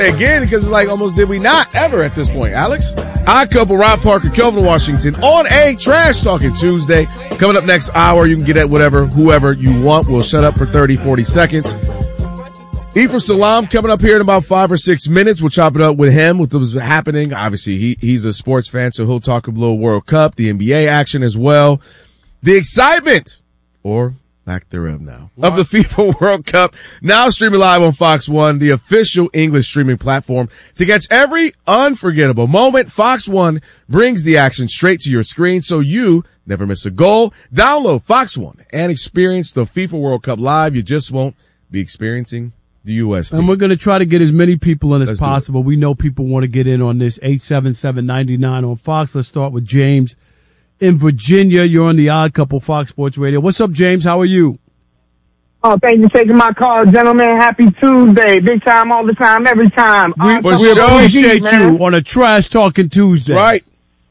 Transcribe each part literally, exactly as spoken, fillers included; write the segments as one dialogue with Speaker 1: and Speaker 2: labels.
Speaker 1: Again, because it's like almost did we not ever at this point, Alex? Odd Couple, Rob Parker, Kelvin Washington on a Trash Talking Tuesday. Coming up next hour, you can get at whatever, whoever you want. We'll shut up for thirty, forty seconds. Ephraim Salaam coming up here in about five or six minutes. We'll chop it up with him, with what was happening. Obviously, he, he's a sports fan, so he'll talk a little World Cup, the N B A action as well. The excitement, or lack thereof now, what? of the FIFA World Cup, now streaming live on Fox One, the official English streaming platform. To catch every unforgettable moment, Fox One brings the action straight to your screen so you never miss a goal. Download Fox One and experience the FIFA World Cup live. You just won't be experiencing the U S team.
Speaker 2: And we're going to try to get as many people in as Let's possible. We know people want to get in on this. eight seven seven, nine nine on Fox. Let's start with James in Virginia. You're on the Odd Couple Fox Sports Radio. What's up, James? How are you?
Speaker 3: Oh, thank you for taking my call, gentlemen. Happy Tuesday. Big time, all the time, every time.
Speaker 2: We, we sure appreciate you on a Trash Talking Tuesday.
Speaker 1: Right.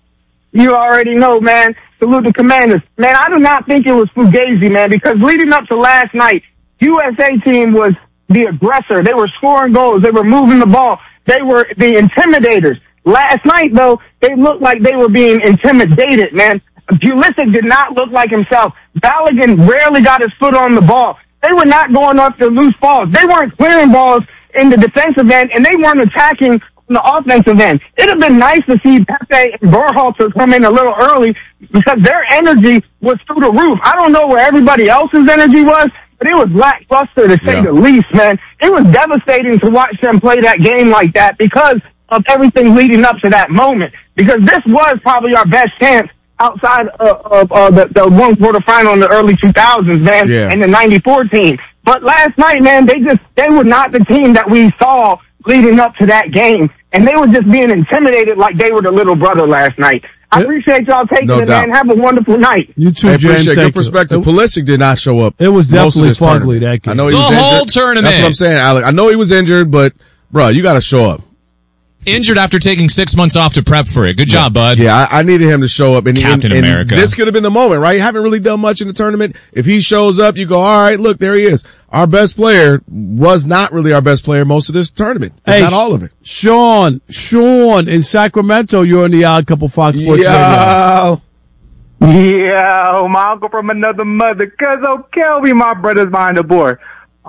Speaker 3: You already know, man. Salute the Commanders. Man, I do not think it was Fugazi, man, because leading up to last night, U S A team was the aggressor. They were scoring goals. They were moving the ball. They were the intimidators. Last night, though, they looked like they were being intimidated, man. Pulisic did not look like himself. Balogun rarely got his foot on the ball. They were not going off the loose balls. They weren't clearing balls in the defensive end, and they weren't attacking on the offensive end. It would have been nice to see Pepe and Berhalter come in a little early because their energy was through the roof. I don't know where everybody else's energy was, but it was lackluster to say
Speaker 1: yeah.
Speaker 3: the least, man. It was devastating to watch them play that game like that because of everything leading up to that moment. Because this was probably our best chance outside of, of uh, the, the one quarterfinal in the early two thousands, man,
Speaker 1: yeah.
Speaker 3: and the ninety-four team. But last night, man, they just, they were not the team that we saw leading up to that game. And they were just being intimidated like they were the little brother last night. I appreciate y'all taking
Speaker 1: no
Speaker 3: it,
Speaker 1: doubt.
Speaker 3: man. Have a wonderful night.
Speaker 2: You too,
Speaker 1: I
Speaker 2: James.
Speaker 1: appreciate
Speaker 2: Thank
Speaker 1: your perspective.
Speaker 2: You.
Speaker 1: Pulisic did not show up.
Speaker 2: It was definitely fugly
Speaker 1: tournament.
Speaker 2: that game.
Speaker 1: I know he
Speaker 4: the
Speaker 1: was
Speaker 4: whole
Speaker 1: injured.
Speaker 4: tournament.
Speaker 1: That's what I'm saying, Alex. I know he was injured, but, bro, you got to show up.
Speaker 4: Injured after taking six months off to prep for it. Good job, bud.
Speaker 1: Yeah, I, I needed him to show up. And,
Speaker 4: Captain
Speaker 1: and, and
Speaker 4: America.
Speaker 1: This could have been the moment, right? You haven't really done much in the tournament. If he shows up, you go, all right, look, there he is. Our best player was not really our best player most of this tournament.
Speaker 2: Hey,
Speaker 1: not all of it.
Speaker 2: Sean, Sean in Sacramento, you're on the Odd Couple Fox Sports
Speaker 1: Yo.
Speaker 2: Radio.
Speaker 5: Yo, my uncle from another mother, cuz O'Kelby, my brother's behind the board.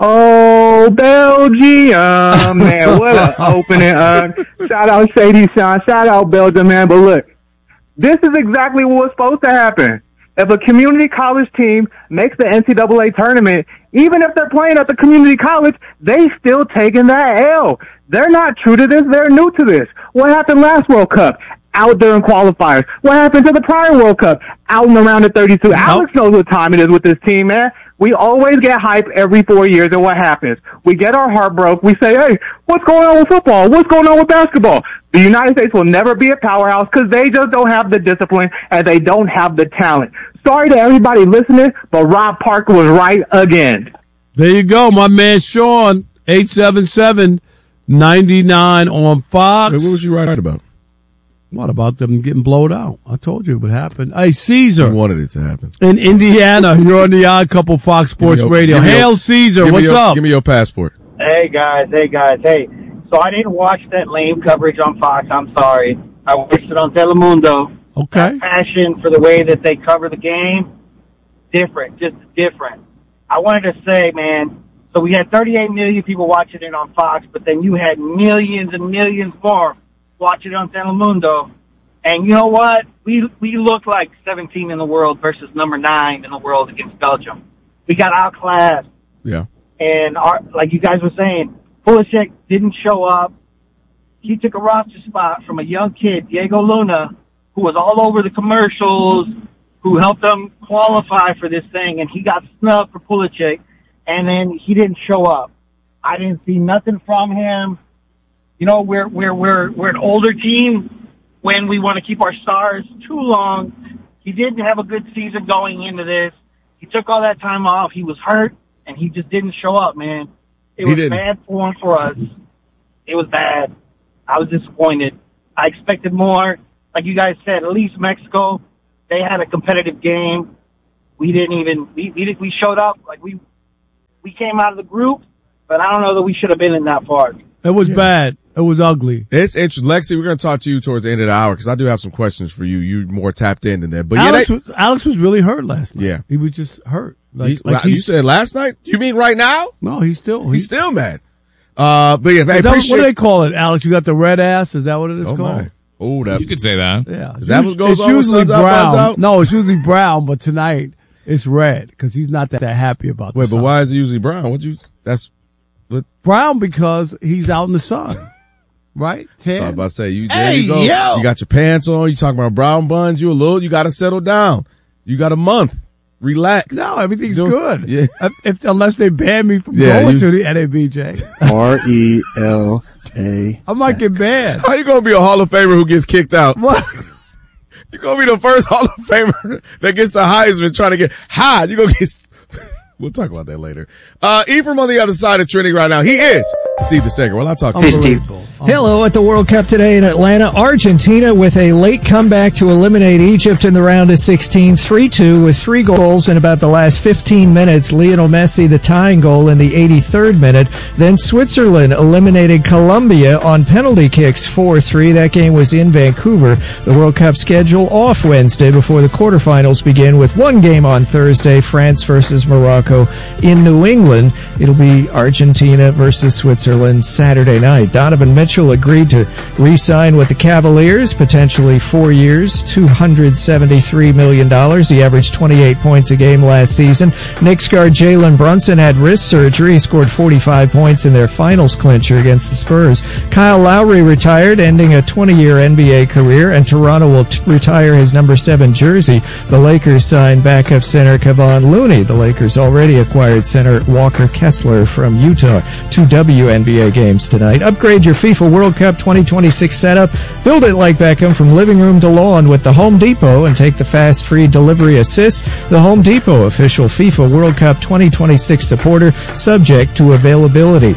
Speaker 5: Oh, Belgium, man, what an opening. Uh, shout out Sadie Sean, shout out Belgium, man. But look, this is exactly what's supposed to happen. If a community college team makes the N C double A tournament, even if they're playing at the community college, they still taking that L. They're not true to this. They're new to this. What happened last World Cup? Out during qualifiers. What happened to the prior World Cup? Out in the round of thirty-two. Nope. Alex knows what time it is with this team, man. We always get hype every four years, and what happens? We get our heart broke. We say, hey, what's going on with football? What's going on with basketball? The United States will never be a powerhouse because they just don't have the discipline and they don't have the talent. Sorry to everybody listening, but Rob Parker was right again.
Speaker 2: There you go, my man Sean, eight seven seven, nine nine on Fox.
Speaker 1: Hey, what was you right about?
Speaker 2: What about them getting blowed out? I told you it would happen. Hey, Caesar.
Speaker 1: I wanted it to happen.
Speaker 2: In Indiana, you're on the Odd Couple Fox Sports
Speaker 1: your,
Speaker 2: Radio. Hail
Speaker 1: your,
Speaker 2: Caesar, what's
Speaker 1: your,
Speaker 2: up?
Speaker 1: Give me your passport.
Speaker 6: Hey, guys. Hey, guys. Hey, so I didn't watch that lame coverage on Fox. I'm sorry. I watched it on Telemundo.
Speaker 2: Okay.
Speaker 6: That passion for the way that they cover the game, different, just different. I wanted to say, man, so we had thirty-eight million people watching it on Fox, but then you had millions and millions more watching it on Telemundo. And you know what? We we look like seventeen in the world versus number nine in the world against Belgium. We got outclassed.
Speaker 1: Yeah.
Speaker 6: And our, like you guys were saying, Pulisic didn't show up. He took a roster spot from a young kid, Diego Luna, who was all over the commercials, who helped them qualify for this thing, and he got snubbed for Pulisic, and then he didn't show up. I didn't see nothing from him. You know, we're we're we're we're an older team when we want to keep our stars too long. He didn't have a good season going into this. He took all that time off. He was hurt, and he just didn't show up, man. It
Speaker 1: He
Speaker 6: was
Speaker 1: didn't.
Speaker 6: bad form for us. It was bad. I was disappointed. I expected more. Like you guys said, at least Mexico, they had a competitive game. We didn't even, we, we, we showed up, like we, we came out of the group, but I don't know that we should have been in that far.
Speaker 2: It was yeah. bad. It was ugly.
Speaker 1: It's interesting. Lexi, we're going to talk to you towards the end of the hour because I do have some questions for you. You're more tapped in than that. But
Speaker 2: Alex,
Speaker 1: yeah, they,
Speaker 2: was, Alex was really hurt last night.
Speaker 1: Yeah.
Speaker 2: He was just hurt. Like,
Speaker 1: he,
Speaker 2: like
Speaker 1: you said last night? You mean right now?
Speaker 2: No, he's still.
Speaker 1: He's, he's still mad. Uh, but yeah,
Speaker 2: hey,
Speaker 1: that,
Speaker 2: what do they call it, Alex? You got the red ass? Is that what it is
Speaker 1: oh
Speaker 2: called?
Speaker 1: My. Oh, that.
Speaker 4: You could say that.
Speaker 2: Yeah.
Speaker 1: Is that what goes
Speaker 2: it's
Speaker 1: on
Speaker 2: usually
Speaker 1: with Suns
Speaker 2: brown.
Speaker 1: Out, out?
Speaker 2: No, it's usually brown, but tonight it's red because he's not that, that happy about the
Speaker 1: Wait, but
Speaker 2: sun.
Speaker 1: why is it usually brown? What you, that's, what?
Speaker 2: Brown because he's out in the sun. Right? Tan.
Speaker 1: I was about to say, you, there
Speaker 2: hey,
Speaker 1: you go.
Speaker 2: Yo.
Speaker 1: You got your pants on. You talking about brown buns. You a little, you got to settle down. You got a month. Relax.
Speaker 2: No, everything's
Speaker 1: Doing,
Speaker 2: good.
Speaker 1: Yeah.
Speaker 2: If, if, unless they ban me from
Speaker 1: yeah,
Speaker 2: going
Speaker 1: you,
Speaker 2: to the N A B J.
Speaker 5: R E L A.
Speaker 2: I might get banned.
Speaker 1: How you going to be a Hall of Famer who gets kicked out?
Speaker 2: What?
Speaker 1: You're going to be the first Hall of Famer that gets the Heisman trying to get high. You're going to get, we'll talk about that later. Uh, Ephraim on the other side of Trinity right now. He is Steve DeSager. Well, I'll talk to you.
Speaker 7: Hey, Steve. Hello at the World Cup today in Atlanta. Argentina with a late comeback to eliminate Egypt in the round of sixteen, three two with three goals in about the last fifteen minutes. Lionel Messi, the tying goal in the eighty-third minute. Then Switzerland eliminated Colombia on penalty kicks four three. That game was in Vancouver. The World Cup schedule off Wednesday before the quarterfinals begin with one game on Thursday, France versus Morocco in New England. It'll be Argentina versus Switzerland Saturday night. Donovan Mitchell agreed to re-sign with the Cavaliers, potentially four years, two hundred seventy-three million dollars. He averaged twenty-eight points a game last season. Knicks guard Jalen Brunson had wrist surgery. He scored forty-five points in their finals clincher against the Spurs. Kyle Lowry retired, ending a twenty-year N B A career, and Toronto will t- retire his number seven jersey. The Lakers signed backup center Kevon Looney. The Lakers already acquired center Walker Kessler from Utah. Two W N B A games tonight. Upgrade your FIFA World Cup twenty twenty-six setup. Build it like Beckham from living room to lawn with the Home Depot and take the fast free delivery assist. The Home Depot, official FIFA World Cup twenty twenty-six supporter, subject to availability.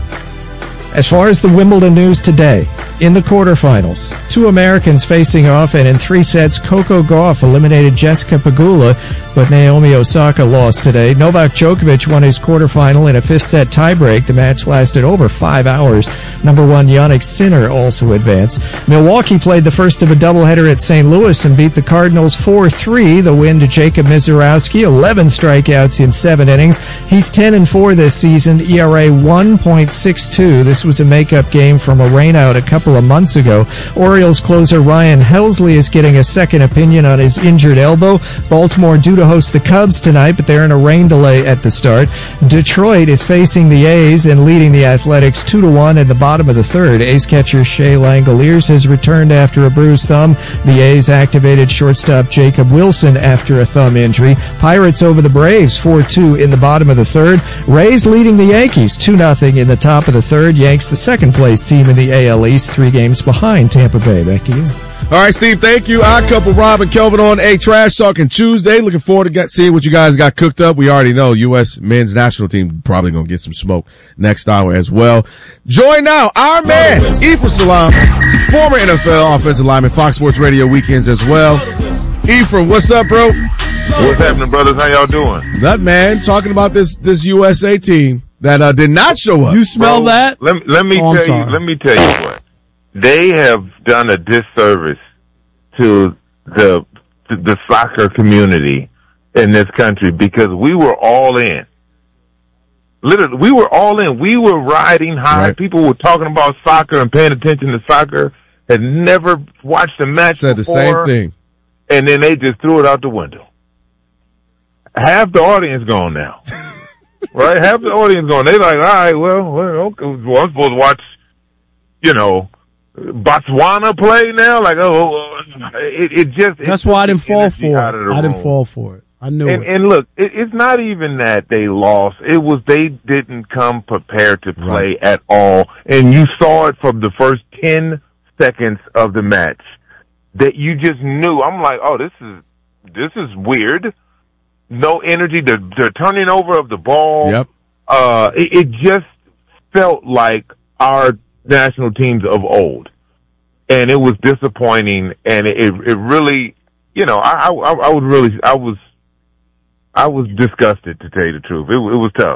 Speaker 7: As far as the Wimbledon news today, in the quarterfinals, two Americans facing off, and in three sets, Coco Gauff eliminated Jessica Pegula, but Naomi Osaka lost today. Novak Djokovic won his quarterfinal in a fifth-set tiebreak. The match lasted over five hours. Number one, Jannik Sinner also advanced. Milwaukee played the first of a doubleheader at Saint Louis and beat the Cardinals four three. The win to Jacob Mizorowski, eleven strikeouts in seven innings. He's ten and four this season, E R A one point six two. This was a makeup game from a rainout a couple of months ago. Orioles closer Ryan Helsley is getting a second opinion on his injured elbow. Baltimore due to host the Cubs tonight, but they're in a rain delay at the start. Detroit is facing the A's and leading the Athletics two to one in the bottom of the third. A's catcher Shea Langoliers has returned after a bruised thumb. The A's activated shortstop Jacob Wilson after a thumb injury. Pirates over the Braves four two in the bottom of the third. Rays leading the Yankees two nothing in the top of the third. Yanks the second place team in the A L East, three games behind Tampa Bay. Back to you.
Speaker 1: All right, Steve, thank you. Our couple, Rob and Kelvin on a Trash Talking Tuesday. Looking forward to get, seeing what you guys got cooked up. We already know U S men's national team probably going to get some smoke next hour as well. Join now our man, Ephraim Salaam, former N F L offensive lineman, Fox Sports Radio weekends as well. Ephraim, what's up, bro?
Speaker 8: What's happening, brothers? How y'all doing?
Speaker 1: That man, talking about this, this U S A team that uh, did not show up.
Speaker 2: You smell
Speaker 8: Bro,
Speaker 2: that?
Speaker 8: Let, let me
Speaker 2: Oh, I'm
Speaker 8: tell
Speaker 2: sorry.
Speaker 8: you, let me tell you what. They have done a disservice to the to the soccer community in this country because we were all in. Literally, we were all in. We were riding high.
Speaker 1: Right.
Speaker 8: People were talking about soccer and paying attention to soccer. Had never watched a match
Speaker 1: Said the
Speaker 8: before,
Speaker 1: same thing.
Speaker 8: and then they just threw it out the window. Half the audience gone now. Right? Half the audience gone. They like, all right, well, well, okay, well, I'm supposed to watch, you know, Botswana play now. Like, oh, it, it just.
Speaker 2: That's
Speaker 8: it
Speaker 2: why I didn't
Speaker 8: took the
Speaker 2: fall
Speaker 8: energy
Speaker 2: for
Speaker 8: out of
Speaker 2: it.
Speaker 8: the
Speaker 2: I didn't
Speaker 8: room.
Speaker 2: fall for it. I knew
Speaker 8: And,
Speaker 2: it.
Speaker 8: and look, it, it's not even that they lost. It was they didn't come prepared to play
Speaker 1: Right.
Speaker 8: at all. And you saw it from the first ten seconds of the match that you just knew. I'm like, oh, this is this is weird. No energy. The, the turning over of the ball.
Speaker 1: Yep.
Speaker 8: Uh, it, it just felt like our national teams of old. And it was disappointing. And it, it really, you know, I, I, I would really, I was, I was disgusted, to tell you the truth. It, it was tough.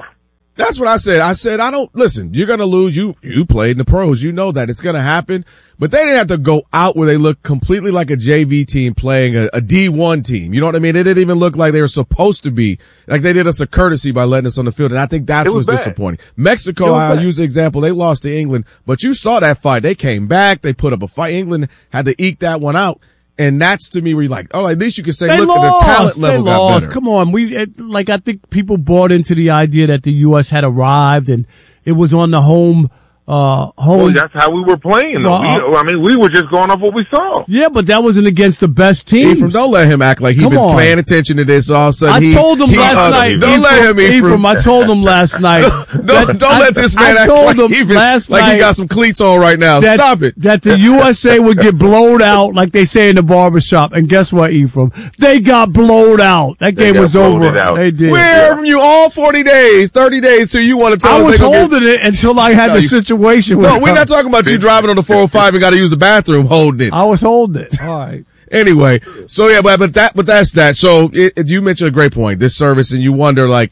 Speaker 1: That's what I said. I said, I don't, listen, you're going to lose. You, you played in the pros. You know that it's going to happen, but they didn't have to go out where they look completely like a J V team playing a, a D one team. You know what I mean? It didn't even look like they were supposed to be. Like they did us a courtesy by letting us on the field. And I think that's what's disappointing. Mexico, I'll use the example. They lost to England, but you saw that fight. They came back. They put up a fight. England had to eke that one out. And that's to me where you're like, oh, at least you can say,
Speaker 2: they
Speaker 1: look,
Speaker 2: lost.
Speaker 1: the talent level
Speaker 2: they
Speaker 1: got
Speaker 2: lost.
Speaker 1: better.
Speaker 2: Come on. We, it, like, I think people bought into the idea that the U S had arrived and it was on the home, uh, home.
Speaker 8: Well, that's how we were playing, though.
Speaker 2: Well,
Speaker 8: we, I mean, we were just going off what we saw.
Speaker 2: Yeah, but that wasn't against the best team.
Speaker 1: Ephraim, don't let him act like he's
Speaker 2: Come
Speaker 1: been
Speaker 2: on.
Speaker 1: paying attention to this all of a sudden.
Speaker 2: I
Speaker 1: he,
Speaker 2: told him
Speaker 1: he,
Speaker 2: last
Speaker 1: uh,
Speaker 2: night.
Speaker 1: Don't
Speaker 2: Ephraim,
Speaker 1: let him, Ephraim.
Speaker 2: Ephraim, I told him last night.
Speaker 1: don't
Speaker 2: that,
Speaker 1: don't
Speaker 2: I,
Speaker 1: let this man
Speaker 2: I
Speaker 1: act
Speaker 2: told
Speaker 1: like,
Speaker 2: him
Speaker 1: he been,
Speaker 2: last
Speaker 1: like
Speaker 2: night
Speaker 1: he got some cleats on right now.
Speaker 2: that,
Speaker 1: Stop it.
Speaker 2: That the U S A would get blowed out, like they say in the barbershop. And guess what, Ephraim? They got blowed out. That
Speaker 8: They
Speaker 2: game
Speaker 8: got
Speaker 2: was over.
Speaker 8: out.
Speaker 2: They did.
Speaker 1: We heard from you all forty days, thirty days till you want to tell
Speaker 2: I
Speaker 1: us
Speaker 2: was
Speaker 1: they gonna
Speaker 2: holding it until I had
Speaker 1: No,
Speaker 2: the
Speaker 1: you-
Speaker 2: situation. With
Speaker 1: get. No, we're not talking about you driving on the four oh five and got to use the bathroom holding it.
Speaker 2: I was holding it. All right.
Speaker 1: Anyway, so yeah, but, but that, but that's that. So it, it, you mentioned a great point, this service, and you wonder, like,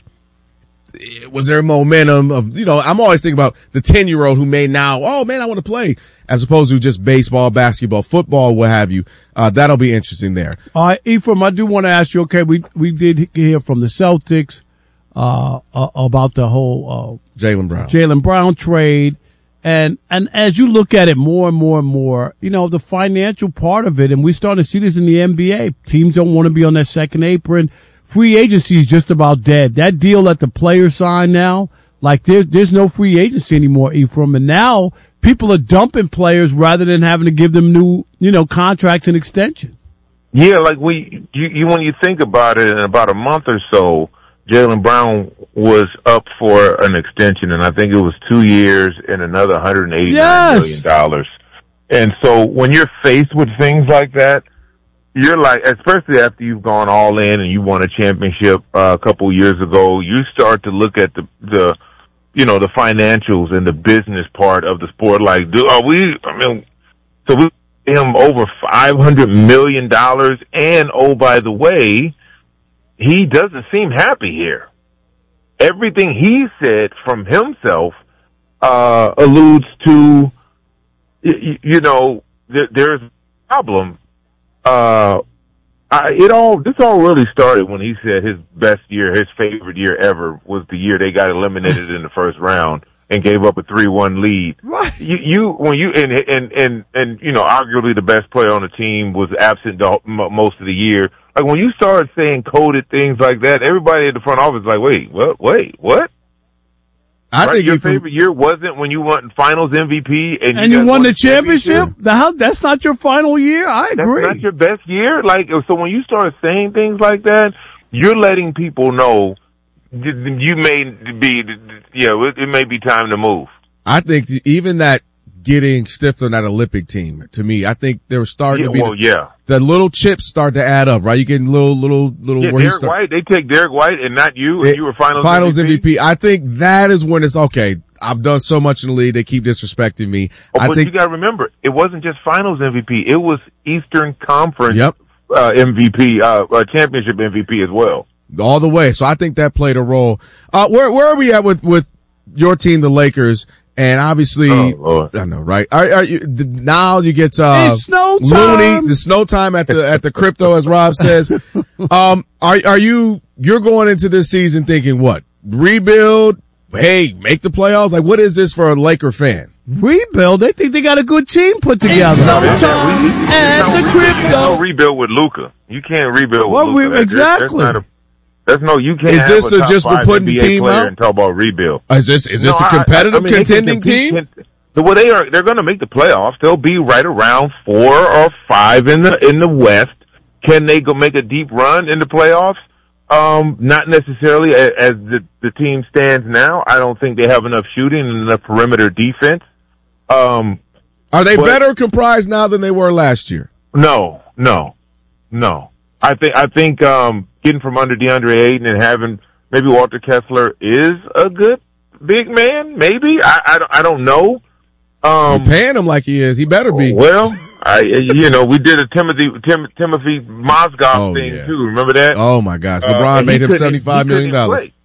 Speaker 1: was there momentum of, you know, I'm always thinking about the ten year old who may now, oh man, I want to play, as opposed to just baseball, basketball, football, what have you. Uh, that'll be interesting there.
Speaker 2: All right, Ephraim, I do want to ask you, okay, we, we did hear from the Celtics, uh, uh about the whole, uh,
Speaker 1: Jaylen Brown.
Speaker 2: Jaylen Brown trade. And, and as you look at it more and more and more, you know, the financial part of it, and we're starting to see this in the N B A. Teams don't want to be on that second apron. Free agency is just about dead. That deal that the players sign now, like there, there's no free agency anymore, Ephraim. And now people are dumping players rather than having to give them new, you know, contracts and extensions.
Speaker 8: Yeah, like we, you, you when you think about it, in about a month or so, Jaylen Brown was up for an extension, and I think it was two years and another one hundred eighty-nine
Speaker 2: Yes.
Speaker 8: million dollars. And so when you're faced with things like that, you're like, especially after you've gone all in and you won a championship uh, a couple years ago, you start to look at the, the, you know, the financials and the business part of the sport. Like, do are we? I mean, so we pay him over five hundred million dollars, and oh, by the way, he doesn't seem happy here. Everything he said from himself uh, alludes to, you, you know, th- there's a problem. Uh, I, it all, this all really started when he said his best year, his favorite year ever was the year they got eliminated in the first round and gave up a three one lead.
Speaker 2: Right.
Speaker 8: You, you, when you, and, and, and, and, you know, arguably the best player on the team was absent the, m- most of the year. Like, when you start saying coded things like that, everybody at the front office is like, wait, what, wait, what?
Speaker 1: I
Speaker 8: right?
Speaker 1: think
Speaker 8: Your
Speaker 1: if we-
Speaker 8: favorite year wasn't when you won finals M V P and,
Speaker 2: And
Speaker 8: you,
Speaker 2: you
Speaker 8: guys
Speaker 2: won the
Speaker 8: championship?
Speaker 2: championship? The how, that's not your final year? I agree.
Speaker 8: That's not your best year? Like, so when you start saying things like that, you're letting people know you may be, yeah, it, it may be time to move.
Speaker 1: I think even that getting stiffed on that Olympic team, to me, I think they were starting
Speaker 8: Yeah,
Speaker 1: to be,
Speaker 8: well, yeah.
Speaker 1: the little chips start to add up, right? You get little, little, little,
Speaker 8: Yeah,
Speaker 1: where he
Speaker 8: Derek
Speaker 1: start-
Speaker 8: White, they take Derek White and not you, and
Speaker 1: It-
Speaker 8: you were finals,
Speaker 1: finals
Speaker 8: M V P.
Speaker 1: M V P. I think that is when it's okay. I've done so much in the league. They keep disrespecting me.
Speaker 8: Oh,
Speaker 1: I
Speaker 8: but
Speaker 1: think
Speaker 8: you gotta remember, it wasn't just finals M V P, it was Eastern Conference
Speaker 1: Yep.
Speaker 8: uh, M V P, uh, uh, championship M V P as well.
Speaker 1: all the way. So I think that played a role. Uh, where, where are we at with, with your team, the Lakers? And obviously,
Speaker 8: Oh, Lord.
Speaker 1: I know, right? Are, are you, the, now you get, uh,
Speaker 2: It's snow time.
Speaker 1: Looney, the snow time at the, at the crypto, as Rob says. Um, are, are you, you're going into this season thinking what? Rebuild? Hey, make the playoffs? Like, what is this for a Laker fan?
Speaker 2: Rebuild. They think they got a good team put together.
Speaker 8: Yeah, we- we-
Speaker 2: and
Speaker 8: no,
Speaker 2: the
Speaker 8: we-
Speaker 2: crypto.
Speaker 8: No rebuild with Luka. You can't rebuild with
Speaker 2: Well, we-
Speaker 8: Luka. That-
Speaker 2: exactly.
Speaker 8: That's, not a, that's no. You can't.
Speaker 1: Is
Speaker 8: have
Speaker 1: this
Speaker 8: a
Speaker 1: a
Speaker 8: top
Speaker 1: just for
Speaker 8: five
Speaker 1: putting the
Speaker 8: N B A
Speaker 1: team
Speaker 8: player
Speaker 1: out?
Speaker 8: and talk about rebuild?
Speaker 1: Is this, is this
Speaker 8: No,
Speaker 1: a
Speaker 8: I- I-
Speaker 1: competitive
Speaker 8: I mean, they can
Speaker 1: contending
Speaker 8: compete-
Speaker 1: team?
Speaker 8: can- the well, they are. They're going to make the playoffs. They'll be right around four or five in the in the West. Can they go make a deep run in the playoffs? Um, not necessarily as, as the the team stands now. I don't think they have enough shooting and enough perimeter defense. Um,
Speaker 1: Are they
Speaker 8: but-
Speaker 1: better comprised now than they were last year?
Speaker 8: no, no, no. I think I think um, getting from under DeAndre Ayton and having maybe Walter Kessler is a good big man. Maybe I I don't, I don't know. Um,
Speaker 1: You're paying him like he is. He better be.
Speaker 8: Well, I, you know, we did a Timothy Tim, Timothy Mozgov
Speaker 1: Oh,
Speaker 8: thing
Speaker 1: yeah.
Speaker 8: too. Remember that?
Speaker 1: Oh my gosh.
Speaker 8: Uh,
Speaker 1: LeBron
Speaker 8: and
Speaker 1: made
Speaker 8: he
Speaker 1: him
Speaker 8: couldn't-
Speaker 1: seventy-five
Speaker 8: he
Speaker 1: million
Speaker 8: couldn't
Speaker 1: dollars.
Speaker 8: play.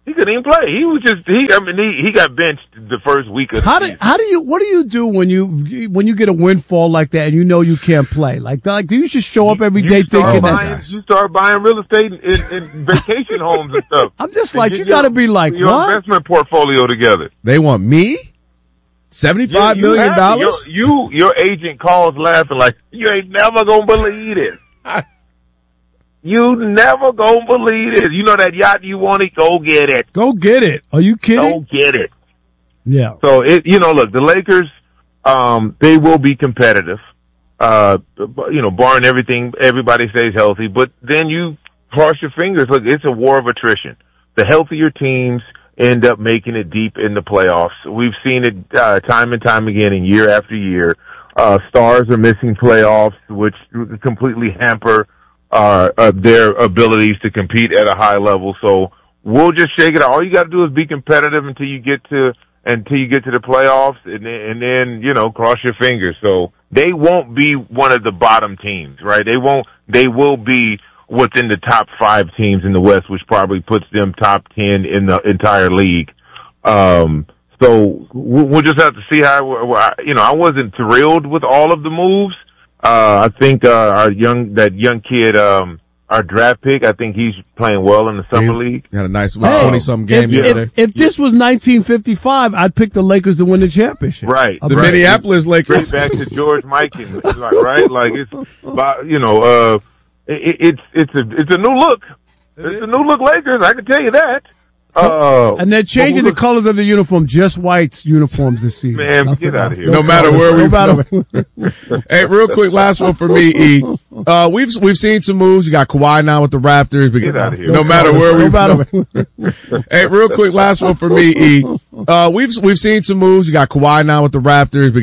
Speaker 8: He couldn't even play. He was just he. I mean, he, he got benched the first week of the
Speaker 2: How do
Speaker 8: season.
Speaker 2: how do you what do you do when you when you get a windfall like that and you know you can't play? Like like do you just show up every
Speaker 8: You
Speaker 2: day
Speaker 8: start
Speaker 2: thinking
Speaker 8: buying,
Speaker 2: that's
Speaker 8: you start buying real estate and, and vacation homes and stuff.
Speaker 2: I'm just
Speaker 8: And
Speaker 2: like
Speaker 8: get
Speaker 2: you got to
Speaker 8: your-
Speaker 2: be like
Speaker 8: your
Speaker 2: what?
Speaker 8: investment portfolio together.
Speaker 1: They want me? Seventy-five
Speaker 8: You- you
Speaker 1: million
Speaker 8: have to.
Speaker 1: dollars?
Speaker 8: You, you your agent calls laughing like you ain't never gonna believe it. You never gonna believe it. You know that yacht you wanted? Go get it.
Speaker 2: Go get it. Are you kidding?
Speaker 8: Go get it.
Speaker 2: Yeah.
Speaker 8: So it, you know, look, the Lakers, um, they will be competitive. Uh, you know, barring everything, everybody stays healthy. But then you cross your fingers. Look, it's a war of attrition. The healthier teams end up making it deep in the playoffs. We've seen it uh, time and time again, and year after year. Uh, stars are missing playoffs, which completely hamper uh, uh, their abilities to compete at a high level. So we'll just shake it out. All you got to do is be competitive until you get to until you get to the playoffs, and then, and then you know, cross your fingers. So they won't be one of the bottom teams, right? They won't. They will be within the top five teams in the West, which probably puts them top ten in the entire league. Um, so we'll just have to see how. You know, I wasn't thrilled with all of the moves. Uh, I think uh, our young that young kid, um, our draft pick, I think he's playing well in the summer
Speaker 1: He
Speaker 8: league.
Speaker 1: had a nice
Speaker 2: Hey,
Speaker 1: twenty-something game
Speaker 2: if,
Speaker 1: yesterday.
Speaker 2: if, if this was nineteen fifty-five, I'd pick the Lakers to win the championship.
Speaker 8: Right.
Speaker 1: The
Speaker 8: right.
Speaker 1: Minneapolis Lakers.
Speaker 8: Straight back to George Mikan, like, right? Like it's, about, you know, uh, it, it's it's a it's a new look. It's a new look Lakers. I can tell you that. Uh,
Speaker 2: And they're changing the colors of the uniform, just white uniforms this season.
Speaker 8: Man,
Speaker 2: Nothing
Speaker 8: get out of
Speaker 2: else.
Speaker 8: here.
Speaker 1: No matter where we
Speaker 2: No matter-
Speaker 1: Hey, real quick, last one for me, E. Uh, we've we've seen some moves. You got Kawhi now with the Raptors. We
Speaker 8: Get out of here.
Speaker 1: No matter where we
Speaker 2: No matter-
Speaker 1: Hey, real quick, last one for me, E. Uh, we've we've seen some moves. You got Kawhi now with the Raptors. We